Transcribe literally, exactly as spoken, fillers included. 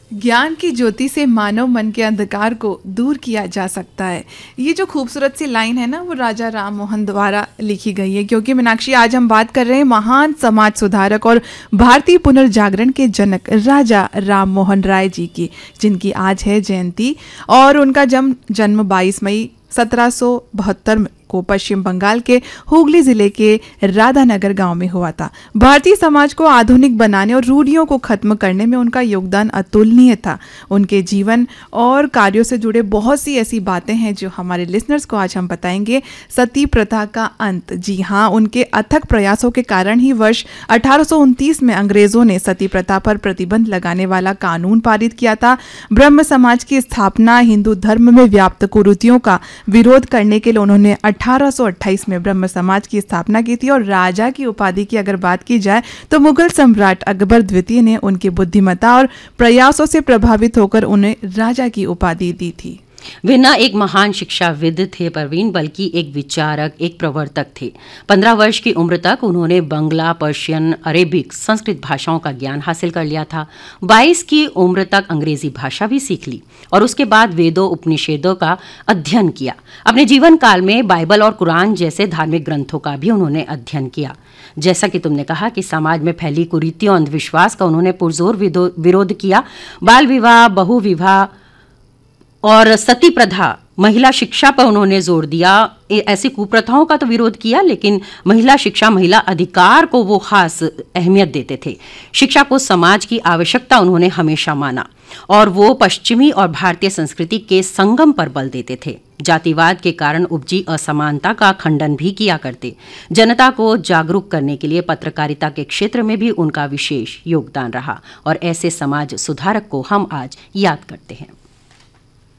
ज्ञान की ज्योति से मानव मन के अंधकार को दूर किया जा सकता है। ये जो खूबसूरत सी लाइन है ना, वो राजा राम मोहन द्वारा लिखी गई है। क्योंकि मीनाक्षी, आज हम बात कर रहे हैं महान समाज सुधारक और भारतीय पुनर्जागरण के जनक राजा राम मोहन राय जी की, जिनकी आज है जयंती। और उनका जन्म जन्म बाईस मई सत्रह सौ बहत्तर को पश्चिम बंगाल के हुगली जिले के राधानगर गांव में हुआ था। भारतीय समाज को आधुनिक बनाने और रूढ़ियों को खत्म करने में उनका योगदान अतुलनीय था। उनके जीवन और कार्यों से जुड़े बहुत सी ऐसी बातें हैं जो हमारे लिसनर्स को आज हम बताएंगे। सती प्रथा का अंत, जी हाँ, उनके अथक प्रयासों के कारण ही वर्ष अठारह सौ उनतीस में अंग्रेजों ने सती प्रथा पर प्रतिबंध लगाने वाला कानून पारित किया था। ब्रह्म समाज की स्थापना, हिंदू धर्म में व्याप्त कुरीतियों का विरोध करने के लिए उन्होंने अठारह सौ अट्ठाईस में ब्रह्म समाज की स्थापना की थी। और राजा की उपाधि की अगर बात की जाए तो मुगल सम्राट अकबर द्वितीय ने उनकी बुद्धिमत्ता और प्रयासों से प्रभावित होकर उन्हें राजा की उपाधि दी थी। वे न एक महान शिक्षाविद थे परवीन, बल्कि एक विचारक, एक प्रवर्तक थे। पंद्रह वर्ष की उम्र तक उन्होंने बंगला, पर्शियन, अरेबिक, संस्कृत भाषाओं का ज्ञान हासिल कर लिया था। बाईस की उम्र तक अंग्रेजी भाषा भी सीख ली और उसके बाद वेदों, उपनिषदों का अध्ययन किया। अपने जीवन काल में बाइबल और कुरान जैसे धार्मिक ग्रंथों का भी उन्होंने अध्ययन किया। जैसा कि तुमने कहा कि समाज में फैली कुरीतियों, अंधविश्वास का उन्होंने पुरजोर विरोध किया। बाल विवाह, बहु विवाह और सती प्रथा, महिला शिक्षा पर उन्होंने जोर दिया। ऐसी कुप्रथाओं का तो विरोध किया, लेकिन महिला शिक्षा, महिला अधिकार को वो खास अहमियत देते थे। शिक्षा को समाज की आवश्यकता उन्होंने हमेशा माना और वो पश्चिमी और भारतीय संस्कृति के संगम पर बल देते थे। जातिवाद के कारण उपजी असमानता का खंडन भी किया करते। जनता को जागरूक करने के लिए पत्रकारिता के क्षेत्र में भी उनका विशेष योगदान रहा और ऐसे समाज सुधारक को हम आज याद करते हैं।